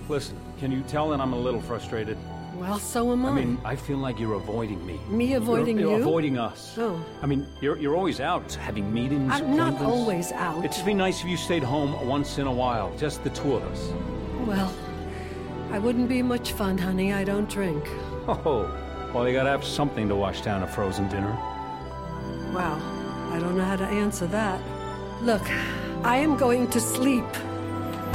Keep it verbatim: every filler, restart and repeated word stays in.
Listen, can you tell that I'm a little frustrated? Well, so am I. I mean, I feel like you're avoiding me. Me avoiding you're, you're you? avoiding us. Oh. I mean, you're you're always out, having meetings, I'm not appointments. always out. It'd just be nice if you stayed home once in a while, just the two of us. Well, I wouldn't be much fun, honey. I don't drink. Oh, well, you gotta have something to wash down a frozen dinner. Well, I don't know how to answer that. Look, I am going to sleep.